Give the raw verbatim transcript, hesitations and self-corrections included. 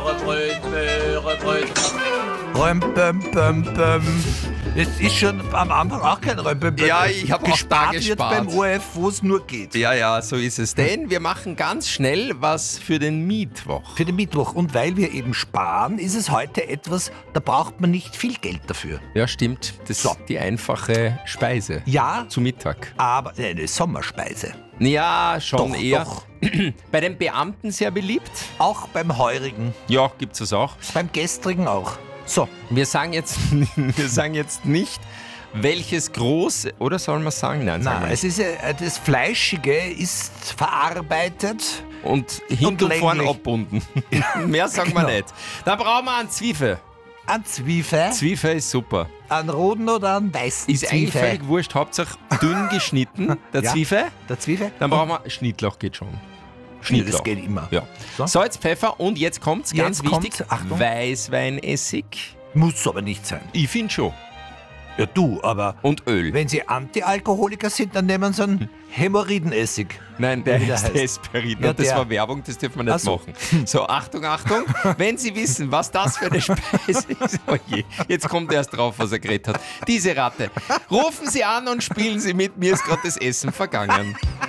Möhrebröt, Möhrebröt. Römpem, pem, pem. Es ist schon am Anfang auch kein Römpem. Ja, ich habe auch da gespart wird gespart. beim O R F, wo es nur geht. Ja, ja, so ist es. Denn wir machen ganz schnell was für den Mittwoch. Für den Mittwoch. Und weil wir eben sparen, ist es heute etwas, da braucht man nicht viel Geld dafür. Ja, stimmt. Das So. ist die einfache Speise Ja, zu Mittag. aber eine Sommerspeise. Ja, schon Doch, eher. doch. Bei den Beamten sehr beliebt. Auch beim Heurigen, Ja, gibt's das auch. beim Gestrigen auch. So, Wir sagen jetzt, wir sagen jetzt nicht, welches große, oder soll man sagen? Nein, sagen na, wir es nicht. ist äh, das Fleischige ist verarbeitet. Und hinten und vorn länglich. abbunden. Mehr sagen wir Genau. nicht. Dann brauchen wir einen Zwiebel. An Zwiebel, Zwiebel ist super. an roten oder an weißen Ist eigentlich Zwiebel. völlig wurscht, Hauptsache dünn geschnitten, der Ja. Zwiebel. Der Zwiebel? Dann brauchen wir, Schnittlauch geht schon. Ja, Schnittlauch. das geht immer. Ja. So. Salz, Pfeffer und jetzt kommt's, ganz Jetzt wichtig, kommt's, Achtung. Weißweinessig. Muss aber nicht sein. Ich finde schon. Ja, du, aber Und Öl. wenn sie Antialkoholiker sind, dann nehmen sie einen Hämorrhoidenessig. Nein, der Wie der heißt heißt. Hesperin. Ja, Und das der. war Werbung, das dürfen wir nicht Ach so. machen. So, Achtung, Achtung. Wenn Sie wissen, was das für eine Speise ist, oh je, jetzt kommt erst drauf, was er geredet hat. Diese Ratte. Rufen Sie an und spielen Sie mit, mir ist gerade das Essen vergangen.